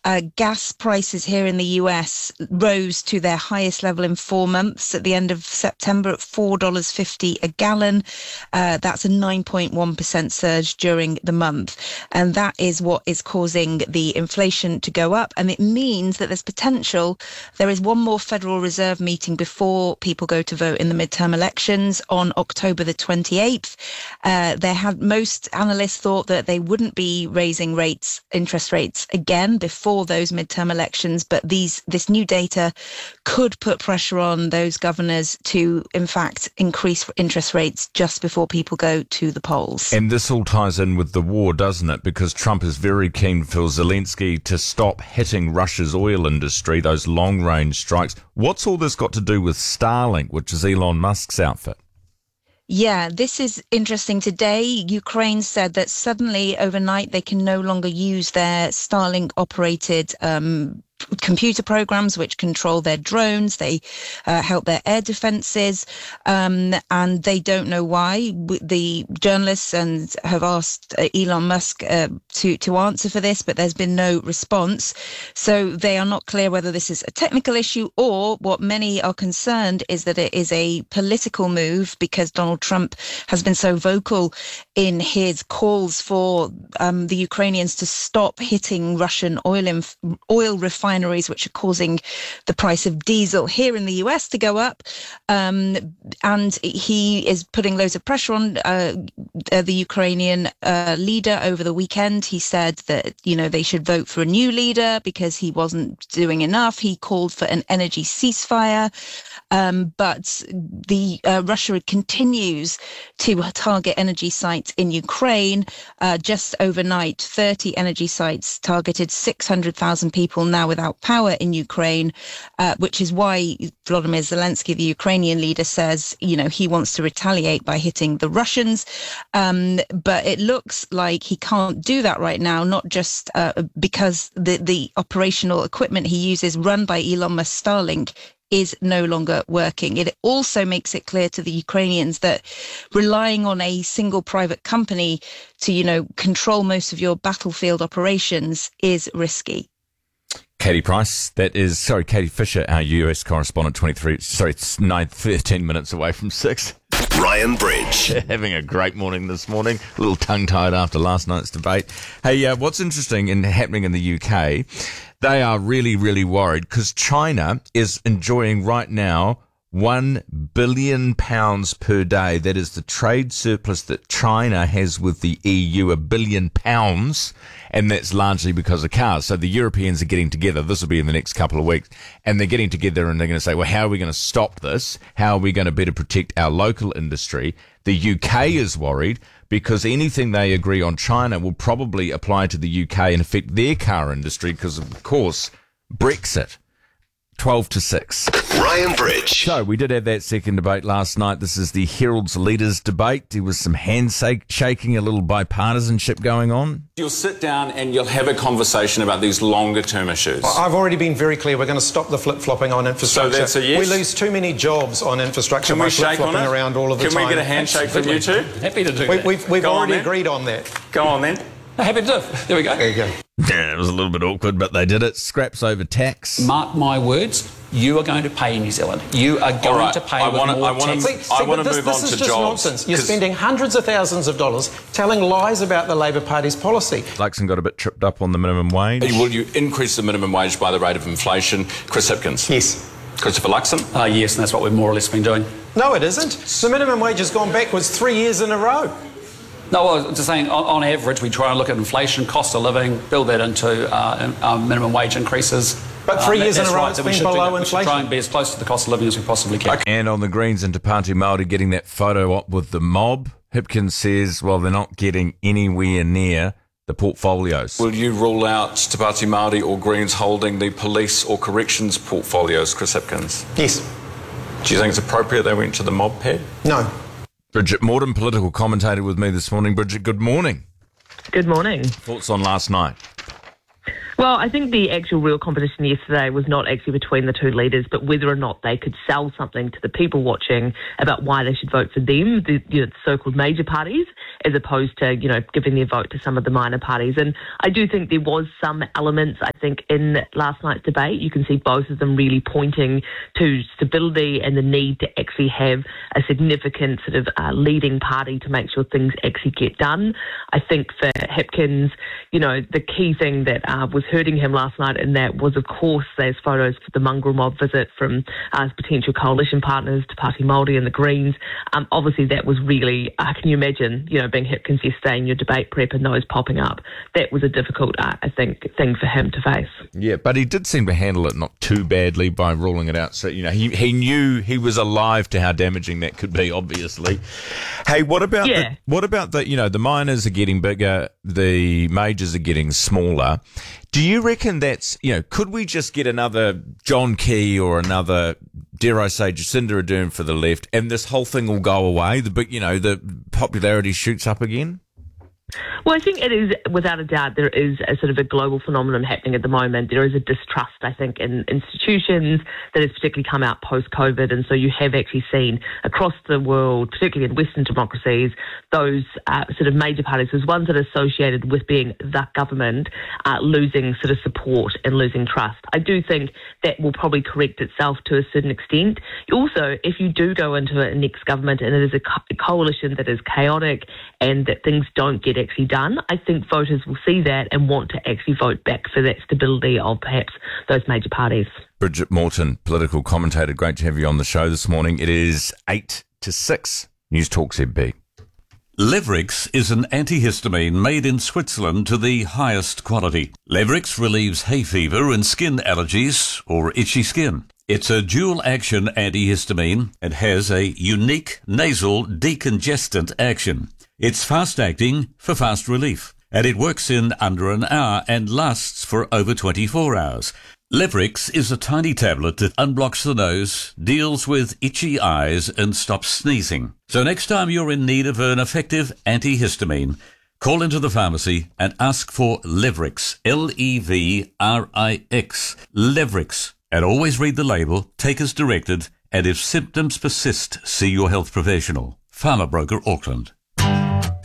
Gas prices here in the US rose to their highest level in 4 months at the end of September at $4.50 a gallon. That's a 9.1% surge during the month. And that is what is causing the inflation to go up. And it means that there's potential. There is one more Federal Reserve meeting before people go to vote in the midterm elections on October the 28th. Most analysts thought that they wouldn't be raising interest rates again before those midterm elections, but this new data could put pressure on those governors to, in fact, increase interest rates just before people go to the polls. And this all ties in with the war, doesn't it? Because Trump is very keen for Zelensky to stop hitting Russia's oil industry, those long-range strikes. What's all this got to do with Starlink, which is Elon Musk's outfit? Yeah, this is interesting. Today, Ukraine said that suddenly overnight they can no longer use their Starlink-operated computer programs which control their drones. They help their air defenses, and they don't know why. The journalists have asked Elon Musk to answer for this, but there's been no response. So they are not clear whether this is a technical issue or what many are concerned is that it is a political move because Donald Trump has been so vocal in his calls for the Ukrainians to stop hitting Russian oil refineries, which are causing the price of diesel here in the US to go up. And he is putting loads of pressure on the Ukrainian leader over the weekend. He said that, they should vote for a new leader because he wasn't doing enough. He called for an energy ceasefire. But Russia continues to target energy sites in Ukraine. Just overnight, 30 energy sites targeted 600,000 people now without power in Ukraine, which is why Volodymyr Zelensky, the Ukrainian leader, says, he wants to retaliate by hitting the Russians. But it looks like he can't do that right now, not just because the operational equipment he uses run by Elon Musk Starlink is no longer working. It also makes it clear to the Ukrainians that relying on a single private company to, control most of your battlefield operations is risky. Katie Fisher, our US correspondent, it's 13 minutes away from 6. Ryan Bridge. Having a great morning this morning. A little tongue-tied after last night's debate. Hey, what's interesting and happening in the UK, they are really, really worried because China is enjoying right now £1 billion per day. That is the trade surplus that China has with the EU, £1 billion, and that's largely because of cars. So the Europeans are getting together. This will be in the next couple of weeks, and they're getting together and they're going to say, well, how are we going to stop this? How are we going to better protect our local industry? The UK is worried because anything they agree on China will probably apply to the UK and affect their car industry because, of course, Brexit. 12 to 6. Ryan Bridge. So we did have that second debate last night. This is the Herald's Leaders debate. There was some shaking, a little bipartisanship going on. You'll sit down and you'll have a conversation about these longer-term issues. I've already been very clear. We're going to stop the flip-flopping on infrastructure. So that's a yes? We lose too many jobs on infrastructure by flip-flopping around all of the time. Can we get a handshake from you two? Happy to do that. We've already agreed on that. Go on then. Happy to do it. There we go. There you go. Yeah, it was a little bit awkward, but they did it. Scraps over tax. Mark my words, you are going to pay in New Zealand. You are going to pay more tax. I want to move on to jobs. This is just nonsense. You're spending hundreds of thousands of dollars telling lies about the Labor Party's policy. Luxon got a bit tripped up on the minimum wage. Will you increase the minimum wage by the rate of inflation? Chris Hipkins? Yes. Christopher Luxon? Yes, and that's what we've more or less been doing. No, it isn't. The minimum wage has gone backwards 3 years in a row. No, I was just saying, on average, we try and look at inflation, cost of living, build that into minimum wage increases. But 3 years in a row, it's been below inflation. We should try and be as close to the cost of living as we possibly can. Okay. And on the Greens and Te Pāti Māori getting that photo op with the mob, Hipkins says, well, they're not getting anywhere near the portfolios. Will you rule out Te Pāti Māori or Greens holding the police or corrections portfolios, Chris Hipkins? Yes. Do you think it's appropriate they went to the mob pad? No. Bridget Morden, political commentator with me this morning. Bridget, good morning. Good morning. Thoughts on last night? Well, I think the actual real competition yesterday was not actually between the two leaders, but whether or not they could sell something to the people watching about why they should vote for them, the so-called major parties, as opposed to, giving their vote to some of the minor parties. And I do think there was some elements. I think in last night's debate, you can see both of them really pointing to stability and the need to actually have a significant sort of leading party to make sure things actually get done. I think for Hipkins, the key thing that was hurting him last night, and that was, of course, there's photos for the mongrel mob visit from potential coalition partners to Party Māori and the Greens. Obviously, that was really, can you imagine, being Hipkins yesterday in your debate prep and those popping up? That was a difficult, I think, thing for him to face. Yeah, but he did seem to handle it not too badly by ruling it out. So, he knew, he was alive to how damaging that could be, obviously. Hey, what about the minors are getting bigger, the majors are getting smaller. Do you reckon that's, could we just get another John Key or another, dare I say, Jacinda Ardern for the left, and this whole thing will go away? The popularity shoots up again? Well, I think it is, without a doubt, there is a sort of a global phenomenon happening at the moment. There is a distrust, I think, in institutions that has particularly come out post-COVID. And so you have actually seen across the world, particularly in Western democracies, those sort of major parties, those ones that are associated with being the government, losing sort of support and losing trust. I do think that will probably correct itself to a certain extent. Also, if you do go into a next government and it is a coalition that is chaotic and that things don't get actually done, I think voters will see that and want to actually vote back for that stability of perhaps those major parties. Bridget Morton, political commentator, great to have you on the show this morning. It is 8 to 6. News Talk ZB. Levrix is an antihistamine made in Switzerland to the highest quality. Levrix relieves hay fever and skin allergies or itchy skin. It's a dual-action antihistamine and has a unique nasal decongestant action. It's fast-acting for fast relief, and it works in under an hour and lasts for over 24 hours. Levrix is a tiny tablet that unblocks the nose, deals with itchy eyes, and stops sneezing. So next time you're in need of an effective antihistamine, call into the pharmacy and ask for Levrix, Levrix, Levrix. And always read the label, take as directed, and if symptoms persist, see your health professional. Pharma Broker Auckland.